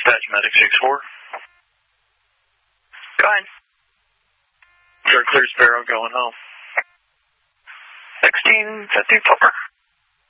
Dispatch Medic 6-4. Go ahead. You're clear Sparrow going home. 1650 Flipper.